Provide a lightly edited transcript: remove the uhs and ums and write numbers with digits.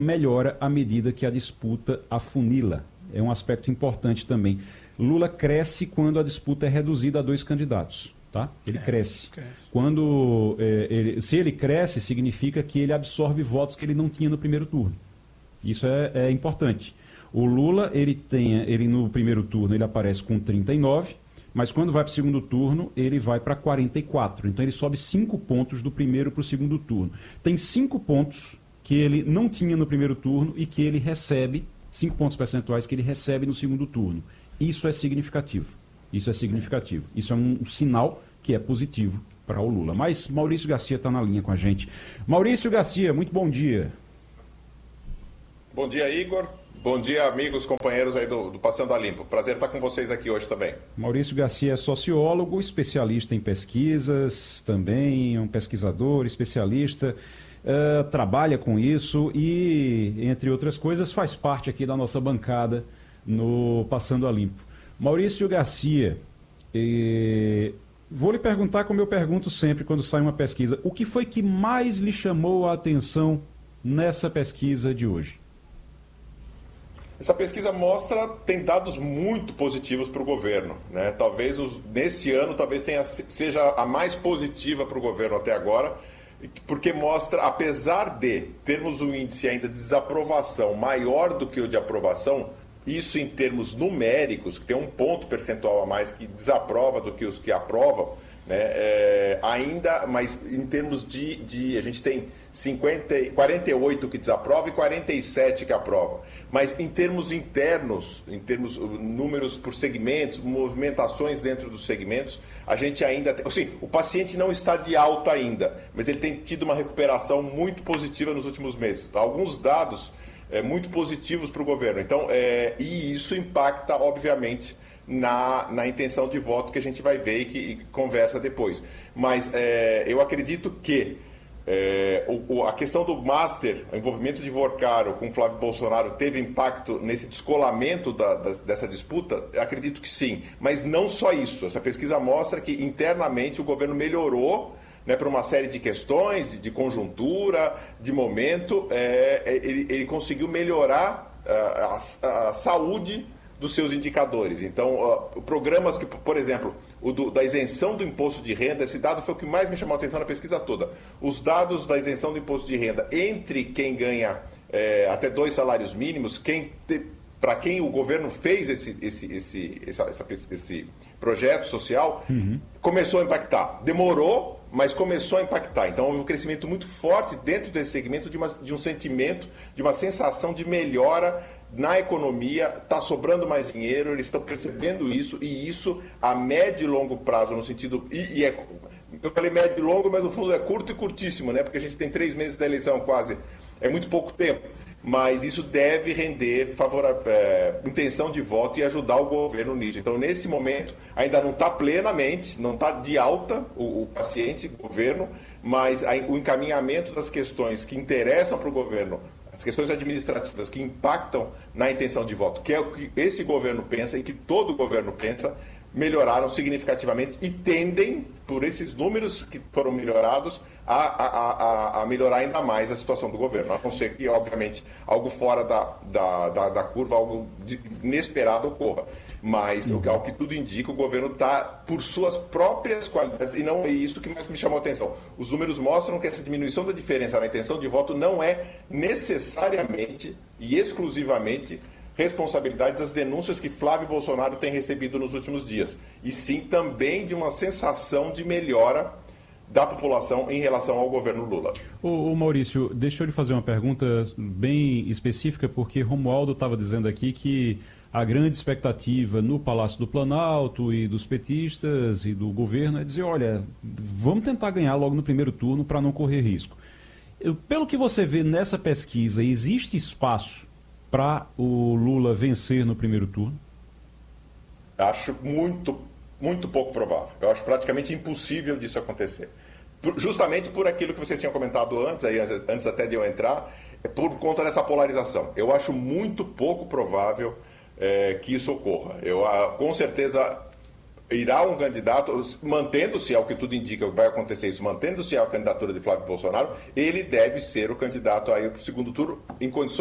melhora à medida que a disputa afunila. É um aspecto importante também. Lula cresce quando a disputa é reduzida a 2 candidatos. Tá? Ele cresce. Quando, se ele cresce, significa que ele absorve votos que ele não tinha no primeiro turno. Isso é importante. O Lula, ele no primeiro turno ele aparece com 39, mas quando vai para o segundo turno, ele vai para 44. Então ele sobe 5 pontos do primeiro para o segundo turno. Tem 5 pontos que ele não tinha no primeiro turno e que ele recebe, 5 pontos percentuais que ele recebe no segundo turno. Isso é significativo. Isso é significativo. Isso é um sinal que é positivo para o Lula. Mas Maurício Garcia está na linha com a gente. Maurício Garcia, muito bom dia. Bom dia, Igor. Bom dia, amigos, companheiros aí do Passando a Limpo. Prazer estar com vocês aqui hoje também. Maurício Garcia é sociólogo, especialista em pesquisas, também é um pesquisador, especialista, trabalha com isso e, entre outras coisas, faz parte aqui da nossa bancada no Passando a Limpo. Maurício Garcia, vou lhe perguntar como eu pergunto sempre quando sai uma pesquisa, o que foi que mais lhe chamou a atenção nessa pesquisa de hoje? Essa pesquisa tem dados muito positivos para o governo, né? Talvez nesse ano seja a mais positiva para o governo até agora, porque mostra, apesar de termos um índice ainda de desaprovação maior do que o de aprovação, isso em termos numéricos, que tem um ponto percentual a mais que desaprova do que os que aprovam, né? Ainda, mas em termos a gente tem 48 que desaprova e 47 que aprova. Mas em termos internos, números por segmentos, movimentações dentro dos segmentos, a gente ainda tem, assim, o paciente não está de alta ainda, mas ele tem tido uma recuperação muito positiva nos últimos meses. Alguns dados muito positivos para o governo. Então, e isso impacta, obviamente, na intenção de voto que a gente vai ver e conversa depois. Mas eu acredito que a questão do Master, o envolvimento de Vorcaro com Flávio Bolsonaro teve impacto nesse descolamento dessa disputa? Acredito que sim, mas não só isso. Essa pesquisa mostra que internamente o governo melhorou, né, para uma série de questões, de conjuntura, de momento, ele conseguiu melhorar a saúde dos seus indicadores. Então, programas que, por exemplo, da isenção do imposto de renda, esse dado foi o que mais me chamou a atenção na pesquisa toda. Os dados da isenção do imposto de renda entre quem ganha até 2 salários mínimos, para quem o governo fez esse projeto social, começou a impactar. Demorou, mas começou a impactar. Então houve um crescimento muito forte dentro desse segmento de um sentimento, de uma sensação de melhora na economia, está sobrando mais dinheiro, eles estão percebendo isso, e isso a médio e longo prazo, no sentido... eu falei médio e longo, mas no fundo é curto e curtíssimo, né? Porque a gente tem 3 meses da eleição quase, é muito pouco tempo. Mas isso deve render intenção de voto e ajudar o governo nisso. Então, nesse momento, ainda não está plenamente, não está de alta o paciente, o governo, mas o encaminhamento das questões que interessam para o governo, as questões administrativas que impactam na intenção de voto, que é o que esse governo pensa e que todo governo pensa, melhoraram significativamente e tendem, por esses números que foram melhorados, a melhorar ainda mais a situação do governo. A não ser que, obviamente, algo fora da curva, algo inesperado ocorra. Mas, ao que tudo indica, o governo está, por suas próprias qualidades, e não é isso que mais me chamou a atenção. Os números mostram que essa diminuição da diferença na intenção de voto não é necessariamente e exclusivamente responsabilidade das denúncias que Flávio Bolsonaro tem recebido nos últimos dias, e sim também de uma sensação de melhora da população em relação ao governo Lula. Ô Maurício, deixa eu lhe fazer uma pergunta bem específica, porque Romualdo estava dizendo aqui que a grande expectativa no Palácio do Planalto e dos petistas e do governo é dizer, olha, vamos tentar ganhar logo no primeiro turno para não correr risco. Pelo que você vê nessa pesquisa, existe espaço para o Lula vencer no primeiro turno? Acho muito, muito pouco provável. Eu acho praticamente impossível disso acontecer. Justamente por aquilo que vocês tinham comentado antes até de eu entrar, por conta dessa polarização. Eu acho muito pouco provável que isso ocorra. Com certeza, irá um candidato, mantendo-se, ao que tudo indica, vai acontecer isso, mantendo-se a candidatura de Flávio Bolsonaro, ele deve ser o candidato aí para o segundo turno em condições